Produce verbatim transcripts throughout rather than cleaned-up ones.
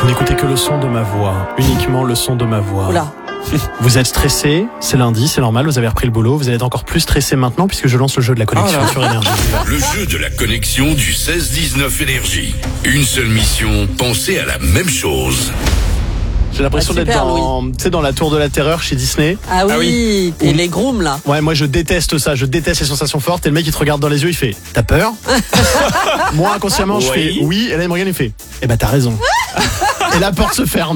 Vous n'écoutez que le son de ma voix, uniquement le son de ma voix. Oula. Vous êtes stressé, c'est lundi, c'est normal, vous avez repris le boulot, vous allez être encore plus stressé maintenant puisque je lance le jeu de la connexion Oh sur Énergie. Le jeu de la connexion du seize dix-neuf Énergie. Une seule mission, penser à la même chose. J'ai l'impression Ah, d'être super, dans, tu sais, dans la tour de la terreur chez Disney. Ah oui, Ah oui. et les grooms là. Ouais, moi je déteste ça, je déteste les sensations fortes et le mec il te regarde dans les yeux, il fait « T'as peur ?» Moi inconsciemment je Oui. fais « Oui » et là il me regarde, il fait « Eh ben t'as raison ». Et la porte se ferme.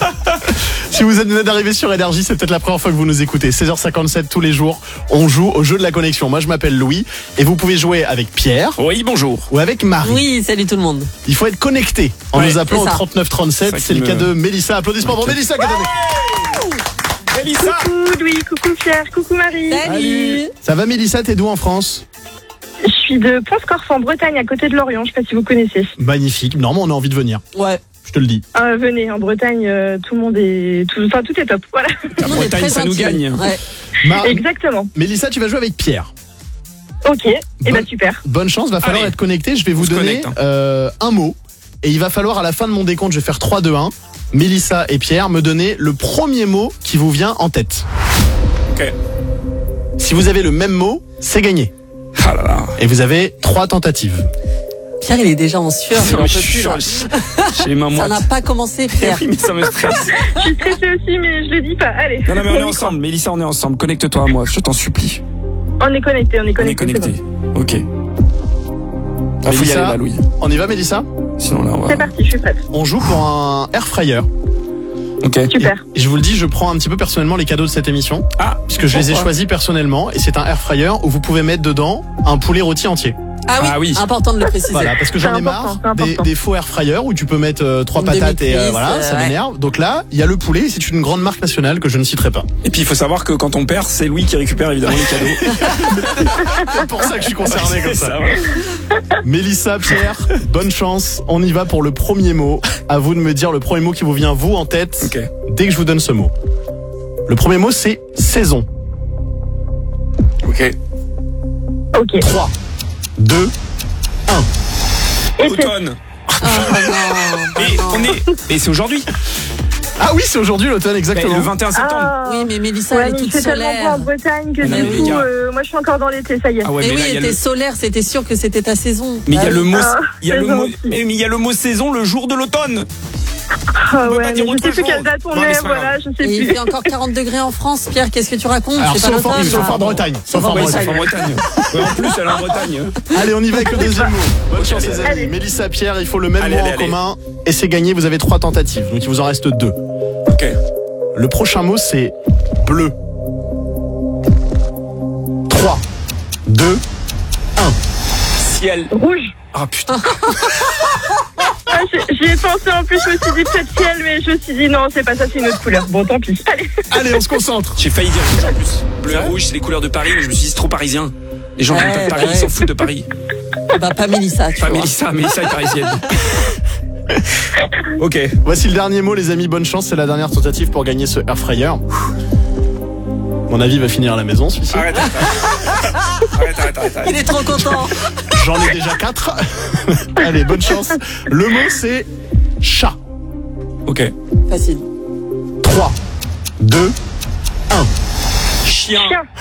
Si vous venez d'arriver sur Énergie, c'est peut-être la première fois que vous nous écoutez. seize heures cinquante-sept tous les jours, on joue au jeu de la connexion. Moi je m'appelle Louis et vous pouvez jouer avec Pierre Oui, bonjour. ou avec Marie. Oui, salut tout le monde. Il faut être connecté en Ouais, nous appelant au c'est ça. trente-neuf trente-sept. Ça C'est qui le me- cas de Mélissa. Applaudissements pour Mélissa qui a donné. Mélissa. Coucou Louis, coucou Pierre, coucou Marie. Salut. Ça va Mélissa, t'es d'où en France? Je suis de Pont-Scorff en Bretagne, à côté de Lorient, je sais pas si vous connaissez. Magnifique. Normalement on a envie de venir. Ouais. Je te le dis. Ah, venez, en Bretagne, euh, tout le monde est... Tout, enfin, tout est top, voilà. La Tout le monde est Bretagne, très ça nous gentil. gagne. Ouais. Ma- Exactement. Mélissa, tu vas jouer avec Pierre. Ok, et Bon. ben super. Bonne chance, va falloir Allez. être connecté. Je vais vous On se donner connecte, hein. euh, un mot. Et il va falloir à la fin de mon décompte, je vais faire trois, deux, un. Mélissa et Pierre me donner le premier mot qui vous vient en tête. Ok. Si vous avez le même mot, c'est gagné. Ah là là. Et vous avez trois tentatives. Pierre, il est déjà en sueur, il en peut Je plus suis là. J'ai les mains Ça moites. n'a pas commencé, Pierre. Oui, mais ça me stresse. Je suis stressée aussi, mais je le dis pas. Allez. Non, non, mais on est y croit. ensemble. Mélissa, on est ensemble. Connecte-toi à moi, je t'en supplie. On est connecté, on est On est connecté. connectés. Ok. Ah, faut y Mélissa, aller là, Louis. On y va Mélissa? Sinon là, on C'est va. parti, je suis prête. On joue pour un air fryer. Ok. Super. Et je vous le dis, je prends un petit peu personnellement les cadeaux de cette émission. Ah, Puisque je les ai pourquoi choisis personnellement. Et c'est un air fryer où vous pouvez mettre dedans un poulet rôti entier. Ah oui, Ah oui. important de le préciser. Voilà, parce que j'en C'est ai marre important, c'est des, important. des faux air fryers où tu peux mettre euh, trois Une patates et euh, demi-cuisse, voilà, ça euh, ouais. m'énerve. Donc là, il y a le poulet, c'est une grande marque nationale que je ne citerai pas. Et puis il faut savoir que quand on perd, c'est Louis qui récupère évidemment les cadeaux. C'est pour ça que je suis concerné comme C'est ça. ouais. Mélissa, Pierre, bonne chance. On y va pour le premier mot. À vous de me dire le premier mot qui vous vient vous en tête Ok. dès que je vous donne ce mot. Le premier mot c'est saison. Ok. Ok. trois, deux, Et c'est Automne. Oh non, Et non. on est. Et c'est aujourd'hui. ah oui, c'est aujourd'hui l'automne, Ben, exactement. le vingt et un septembre. Ah, Oui, mais Mélissa, ouais, elle est mais il toute fait tellement beau en solaire. Bretagne que Ah, du mais les coup, gars. euh, moi je suis encore dans l'été, ça y est. Ah ouais, Mais mais oui, là, il y a était le. solaire, c'était sûr que c'était ta saison. Mais il y a Ah le oui. mot, Ah, il y a c'est le mot, gentil. mais il y a le mot saison le jour de l'automne. Ah peut ouais, pas dire mais je autre sais plus chose. quelle date on Non, mais est, c'est pas voilà, je sais Et il plus. fait encore quarante degrés en France, Pierre, qu'est-ce que tu racontes? Alors C'est pas sauf, en, l'automne, sauf là. en Bretagne. Sauf en Ouais, Bretagne. c'est en Bretagne. Ouais, en plus, elle est en Bretagne. Allez, on y va avec le deuxième mot. Bonne Ok, chance, allez, les amis. allez. Mélissa, Pierre, il faut le même Allez, mot allez, en allez. commun. Et c'est gagné, vous avez trois tentatives. Donc il vous en reste deux. Ok. Le prochain mot, c'est bleu. trois, deux, Ciel. Rouge. Ah putain. Ah, j'ai- j'y ai pensé en plus, je me suis dit peut-être ciel, mais je me suis dit non, c'est pas ça, c'est une autre couleur. Bon, tant pis. Allez. allez, on se concentre. J'ai failli dire rouge en plus. Bleu et rouge, c'est les couleurs de Paris, mais je me suis dit c'est trop parisien. Les gens qui Ouais, aiment pas Paris, ouais. ils s'en foutent de Paris. Bah, pas Mélissa, tu Pas vois. Mélissa, Mélissa est parisienne. Ok. Voici le dernier mot, les amis. Bonne chance, c'est la dernière tentative pour gagner ce air fryer. Mon avis va finir à la maison, celui-ci. Arrête, arrête. Arrête, arrête, arrête. arrête. Il est trop content. J'en ai déjà quatre. Allez, bonne chance. Le mot, c'est chat. Ok. Facile. trois, deux, Chien. Chien.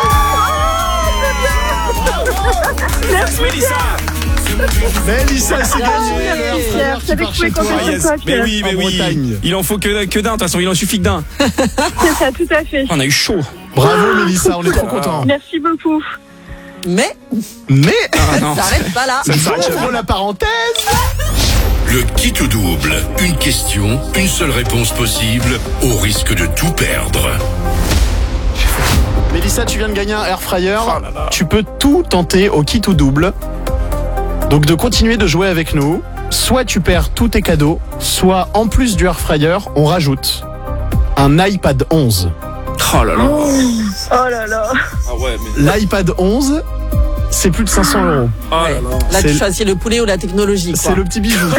Merci Mélissa. Mélissa, c'est gagné. merci, L'air fryer Pierre. qui Je savais part que je chez pouvais toi. compter sur yes. toi, Mais Pierre. oui, mais En oui. Bretagne. Il en faut que, que d'un, de toute façon, il en suffit que d'un. C'est ça, tout à fait. On a eu chaud. Bravo, Mélissa, on est trop contents. Merci beaucoup. Mais Mais, Ah non. ça s'arrête pas là. j'ouvre la parenthèse. Le qui tout double. Une question, une seule réponse possible, au risque de tout perdre. Mélissa, tu viens de gagner un air fryer. Oh là là. Tu peux tout tenter au kit ou double. Donc de continuer de jouer avec nous. Soit tu perds tous tes cadeaux, soit en plus du air fryer, on rajoute un iPad onze. Oh là là. Oh là là. Ah ouais, mais. L'iPad onze, c'est plus de cinq cents euros. Oh là là. Là, C'est tu le- choisis le poulet ou la technologie, quoi. C'est le petit bijou.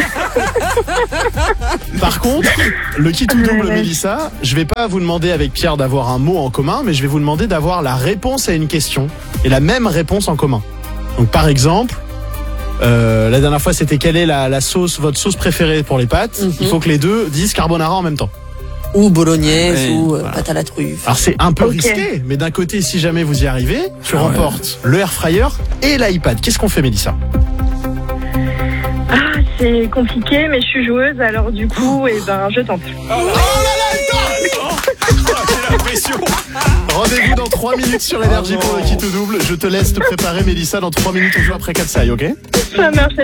Par contre, le kit ou double, Ouais. Mélissa, je vais pas vous demander avec Pierre d'avoir un mot en commun, mais je vais vous demander d'avoir la réponse à une question et la même réponse en commun. Donc par exemple, Euh, la dernière fois, c'était quelle est la, la sauce, votre sauce préférée pour les pâtes. Mhm. Il faut que les deux disent carbonara en même temps. Ou bolognaise, Ouais, ou euh, voilà. pâte à la truffe. Alors c'est un peu Ok. risqué, mais d'un côté, si jamais vous y arrivez, tu Ah ouais. remportes le air fryer et l'iPad. Qu'est-ce qu'on fait, Mélissa? Ah, c'est compliqué, mais je suis joueuse, alors du coup, eh ben, je tente. Oh là là, quelle impression. Rendez-vous dans trois minutes sur Énergie pour le kit ou double. Je te laisse te préparer, Mélissa. Dans trois minutes, on joue après Katsai, ok? Ça marche.